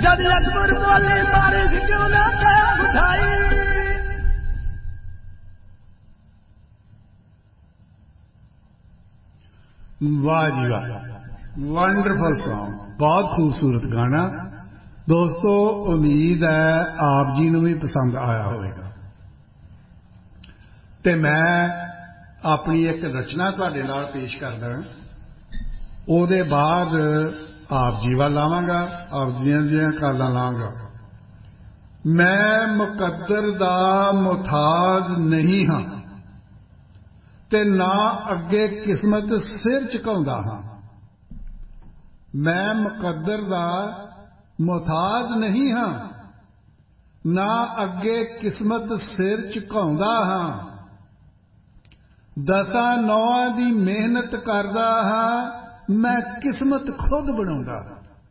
जद अकबर बोले बारिश क्यों ना उठाई। वाह जी वाह, वंडरफुल सॉन्ग, बहुत खूबसूरत गाना। दोस्तों उम्मीद है आप जी ਨੂੰ भी पसंद आया होगा। ਤੇ मैं अपनी एक रचना ਤੁਹਾਡੇ ਨਾਲ पेश करदा, ਉਹਦੇ बाद आप जी ਵੱਲ ਆਵਾਂਗਾ, आप ਦੀਆਂ ਕਾਲਾਂ ਲਾਂਗਾ। मैं मुकद्दर ਦਾ ਮੁਹਤਾਜ नहीं ਹਾਂ ਤੇ ਨਾ ਅੱਗੇ ਕਿਸਮਤ ਸਿਰ ਝੁਕਾਉਂਦਾ ਹਾਂ। मैं मुकद्दर ਦਾ ਮੁਹਤਾਜ नहीं ਹਾਂ, ਨਾ ਅੱਗੇ ਕਿਸਮਤ ਸਿਰ ਝੁਕਾਉਂਦਾ ਹਾਂ। ਦਸਾਂ ਨੌਆਂ ਦੀ ਮਿਹਨਤ ਕਰਦਾ ਹਾਂ, ਮੈਂ ਕਿਸਮਤ ਖੁਦ ਬਣਾਉਂਦਾ।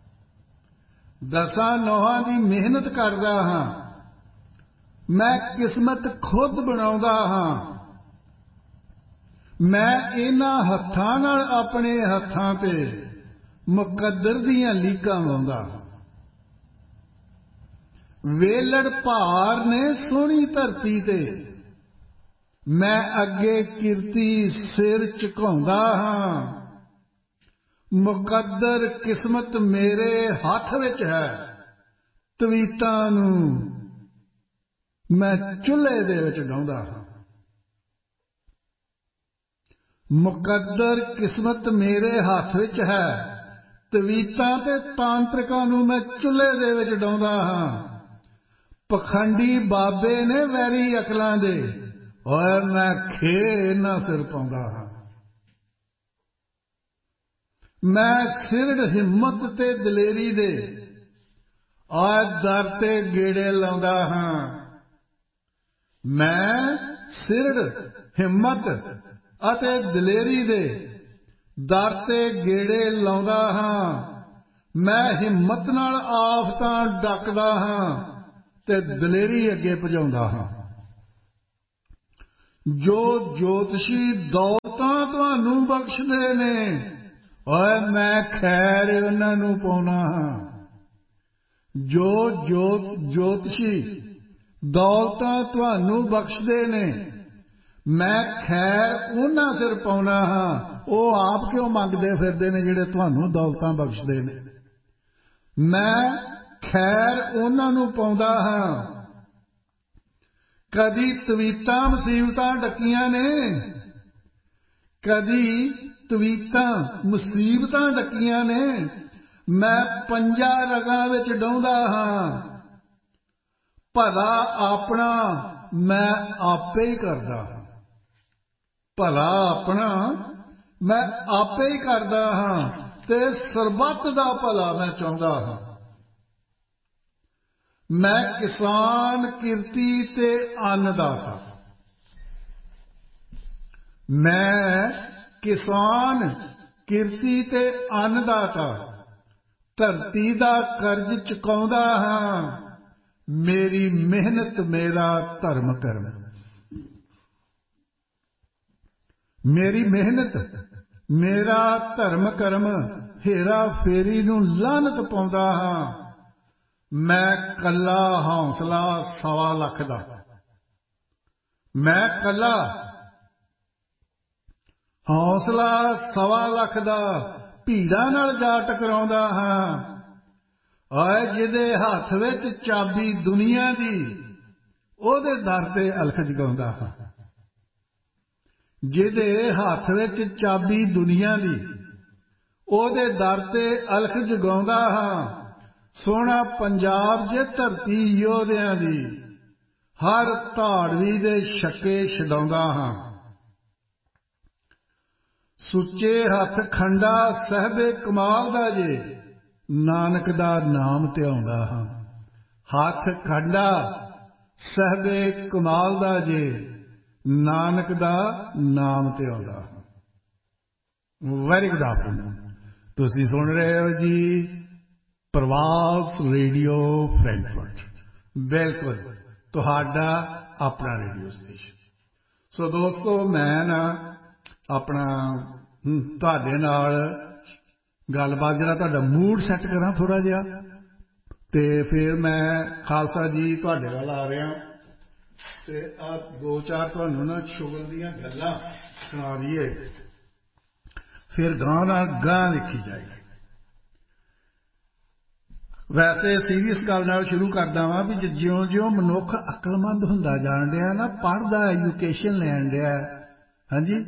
ਦਸਾਂ ਨੌਆਂ ਦੀ ਮਿਹਨਤ ਕਰਦਾ ਹਾਂ, ਮੈਂ ਕਿਸਮਤ ਖੁਦ ਬਣਾਉਂਦਾ ਹਾਂ। मैं ਇਹਨਾਂ ਹੱਥਾਂ ਨਾਲ ਆਪਣੇ ਹੱਥਾਂ ਤੇ ਮੁਕੱਦਰ ਦੀਆਂ ਲੀਕਾਂ ਲਾਉਂਦਾ। ਵੇਲੜ ਭਾਰ ਨੇ ਸੋਹਣੀ ਧਰਤੀ ਤੇ, ਮੈਂ ਅੱਗੇ ਕਿਰਤੀ ਸਿਰ ਝੁਕਾਉਂਦਾ ਹਾਂ। ਮੁਕੱਦਰ ਕਿਸਮਤ ਮੇਰੇ ਹੱਥ ਵਿੱਚ ਹੈ, ਤਵੀਤਾਂ ਨੂੰ ਮੈਂ ਚੁੱਲ੍ਹੇ ਦੇ ਵਿੱਚ ਡਾਉਂਦਾ ਹਾਂ। ਮੁਕੱਦਰ ਕਿਸਮਤ ਮੇਰੇ ਹੱਥ ਵਿੱਚ ਹੈ, ਤਵੀਤਾਂ ਤੇ ਤਾਂਤਰਿਕਾਂ ਨੂੰ ਮੈਂ ਚੁੱਲ੍ਹੇ ਦੇ ਵਿੱਚ ਡਾਉਂਦਾ ਹਾਂ। ਪਖੰਡੀ ਬਾਬੇ ਨੇ ਵੈਰੀ ਅਕਲਾਂ ਦੇ, ਓਏ ਮੈਂ ਖੇ ਨਾ ਸਿਰ ਪਾਉਂਦਾ ਹਾਂ। ਮੈਂ ਸਿਰੜ ਹਿੰਮਤ ਤੇ ਦਲੇਰੀ ਦੇ, ਓਏ ਦਰ ਤੇ ਗੇੜੇ ਲਾਉਂਦਾ ਹਾਂ। ਮੈਂ ਸਿਰੜ ਹਿੰਮਤ ਅਤੇ ਦਲੇਰੀ ਦੇ ਦਰ ਤੇ ਗੇੜੇ ਲਾਉਂਦਾ ਹਾਂ। ਮੈਂ ਹਿੰਮਤ ਨਾਲ ਆਫਤਾਂ ਡੱਕਦਾ ਹਾਂ ਤੇ ਦਲੇਰੀ ਅੱਗੇ ਭਜਾਉਂਦਾ ਹਾਂ। ਜੋ ਜੋਤਸ਼ੀ ਦੌਲਤਾਂ ਤੁਹਾਨੂੰ ਬਖਸ਼ਦੇ ਨੇ, ਓਏ ਮੈਂ ਖੈਰ ਉਹਨਾਂ ਨੂੰ ਪਾਉਣਾ ਹਾਂ। ਜੋ ਜੋਤਸ਼ੀ ਦੌਲਤਾਂ ਤੁਹਾਨੂੰ ਬਖਸ਼ਦੇ ਨੇ, ਮੈਂ ਖੈਰ ਉਹਨਾਂ ਸਿਰ ਪਾਉਣਾ ਹਾਂ। ਉਹ ਆਪ ਕਿਉਂ ਮੰਗਦੇ ਫਿਰਦੇ ਨੇ ਜਿਹੜੇ ਤੁਹਾਨੂੰ ਦੌਲਤਾਂ ਬਖਸ਼ਦੇ ਨੇ? ਮੈਂ ਖੈਰ ਉਹਨਾਂ ਨੂੰ ਪਾਉਂਦਾ ਹਾਂ। ਕਦੀ ਤਵੀਤਾਂ ਮੁਸੀਬਤਾਂ ਡੱਕੀਆਂ ਨੇ, ਕਦੀ ਤਵੀਤਾਂ ਮੁਸੀਬਤਾਂ ਡੱਕੀਆਂ ਨੇ, ਮੈਂ ਪੰਜਾ ਰਗਾਂ ਵਿੱਚ ਡਾਉਂਦਾ ਹਾਂ। ਭਲਾ ਆਪਣਾ ਮੈਂ ਆਪੇ ਹੀ ਕਰਦਾ ਹਾਂ। ਭਲਾ ਆਪਣਾ ਮੈਂ ਆਪੇ ਹੀ ਕਰਦਾ ਹਾਂ ਤੇ ਸਰਬੱਤ ਦਾ ਭਲਾ ਮੈਂ ਚਾਹੁੰਦਾ ਹਾਂ। ਮੈਂ ਕਿਸਾਨ ਕਿਰਤੀ ਤੇ ਅੰਨਦਾਤਾ। ਮੈਂ ਕਿਸਾਨ ਕਿਰਤੀ ਤੇ ਅੰਨਦਾਤਾ, ਧਰਤੀ ਦਾ ਕਰਜ਼ ਚੁਕਾਉਂਦਾ ਹਾਂ। ਮੇਰੀ ਮਿਹਨਤ ਮੇਰਾ ਧਰਮ ਕਰਮ, ਮੇਰੀ ਮਿਹਨਤ ਮੇਰਾ ਧਰਮ ਕਰਮ, ਹੇਰਾ ਫੇਰੀ ਨੂੰ ਲਾਹਨਤ ਪਾਉਂਦਾ ਹਾਂ। ਮੈਂ ਕੱਲਾ ਹੌਸਲਾ 1.25 ਲੱਖ ਦਾ, ਮੈਂ ਕੱਲਾ ਹੌਸਲਾ 1.25 ਲੱਖ ਦਾ ਭੀੜਾਂ ਨਾਲ ਜਾ ਟਕਰਾਉਂਦਾ ਹਾਂ। ਓਏ ਜਿਹਦੇ ਹੱਥ ਵਿੱਚ ਚਾਬੀ ਦੁਨੀਆ ਦੀ, ਉਹਦੇ ਦਰ ਤੇ ਅਲਖ ਜਗਾਉਂਦਾ ਹਾਂ। ਜਿਹਦੇ ਹੱਥ ਵਿੱਚ ਚਾਬੀ ਦੁਨੀਆ ਦੀ, ਉਹਦੇ ਦਰ ਤੇ ਅਲਖ ਜਗਾਉਂਦਾ ਹਾਂ। ਸੋਹਣਾ ਪੰਜਾਬ ਜੇ ਧਰਤੀ ਯੋਧਿਆਂ ਦੀ, ਹਰ ਧਾੜਵੀ ਦੇ ਛੱਕੇ ਛਡਾਉਂਦਾ ਹਾਂ। ਸੁੱਚੇ ਹੱਥ ਖੰਡਾ ਸਾਹਿਬੇ ਕਮਾਲ ਦਾ ਜੇ, ਨਾਨਕ ਦਾ ਨਾਮ ਧਿਆਉਂਦਾ ਹਾਂ। ਹੱਥ ਖੰਡਾ ਸਾਹਿਬੇ ਕਮਾਲ ਦਾ ਜੇ, ਨਾਨਕ ਦਾ ਨਾਮ ਧਿਆਉਂਦਾ ਹਾਂ। Very good afternoon. ਤੁਸੀਂ ਸੁਣ ਰਹੇ ਹੋ ਜੀ ਪ੍ਰਵਾਸ ਰੇਡੀਓ ਫਰੈਂਕਫਰਟ, ਬਿਲਕੁਲ ਤੁਹਾਡਾ ਆਪਣਾ ਰੇਡੀਓ ਸਟੇਸ਼ਨ। ਸੋ ਦੋਸਤੋ ਮੈਂ ਨਾ ਆਪਣਾ ਤੁਹਾਡੇ ਨਾਲ ਗੱਲਬਾਤ, ਜਿਹੜਾ ਤੁਹਾਡਾ ਮੂਡ ਸੈੱਟ ਕਰਾਂ ਥੋੜਾ ਜਿਹਾ, ਤੇ ਫਿਰ ਮੈਂ ਖਾਲਸਾ ਜੀ ਤੁਹਾਡੇ ਵੱਲ ਆ ਰਿਹਾ ਤੇ ਆ ਦੋ ਚਾਰ ਤੁਹਾਨੂੰ ਨਾ ਸ਼ੁਗਲ ਦੀਆਂ ਗੱਲਾਂ ਸੁਣਾ ਦਈਏ, ਫਿਰ ਗਾਂ ਨਾਲ ਗਾਂ ਲਿਖੀ ਜਾਏਗੀ। ਵੈਸੇ ਸੀਰੀਅਸ ਗੱਲ ਨਾਲ ਸ਼ੁਰੂ ਕਰਦਾ ਵਾਂ ਵੀ ਜਿਉਂ ਜਿਉਂ ਮਨੁੱਖ ਅਕਲਮੰਦ ਹੁੰਦਾ ਜਾਣ ਡਿਆ ਨਾ, ਪੜ੍ਹਦਾ, ਐਜੂਕੇਸ਼ਨ ਲੈਣ ਡਿਆ, ਹਾਂਜੀ,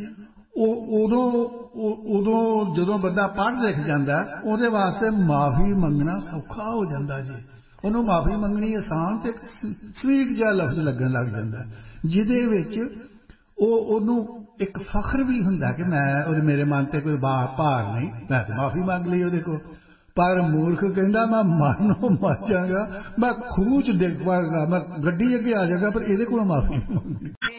ਉਦੋਂ ਜਦੋਂ ਬੰਦਾ ਪੜ੍ਹ ਲਿਖ ਜਾਂਦਾ ਉਹਦੇ ਵਾਸਤੇ ਮਾਫੀ ਮੰਗਣਾ ਸੌਖਾ ਹੋ ਜਾਂਦਾ ਜੀ। ਉਹਨੂੰ ਮਾਫੀ ਮੰਗਣੀ ਆਸਾਨ ਤੇ ਸਵੀਟ ਜਿਹਾ ਲਫ਼ਜ਼ ਲੱਗਣ ਲੱਗ ਜਾਂਦਾ, ਜਿਹਦੇ ਵਿੱਚ ਉਹਨੂੰ ਇੱਕ ਫਖਰ ਵੀ ਹੁੰਦਾ ਕਿ ਮੈਂ ਮੇਰੇ ਮਨ ਤੇ ਕੋਈ ਭਾਰ ਨਹੀਂ, ਮੈਂ ਤਾਂ ਮਾਫੀ ਮੰਗ ਲਈ ਉਹਦੇ ਕੋਲ। ਪਰ ਮੂਰਖ ਕਹਿੰਦਾ ਮੈਂ ਮਰਨੋਂ ਮਰ ਜਾਵਾਂਗਾ, ਮੈਂ ਖੂਹ 'ਚ ਡਿੱਗ ਪਾਂਗਾ, ਮੈਂ ਗੱਡੀ ਅੱਗੇ ਆ ਜਾਵਾਂਗਾ, ਪਰ ਇਹਦੇ ਕੋਲੋਂ ਮਾਫੀ ਨਹੀਂ ਮੰਗਣੀ।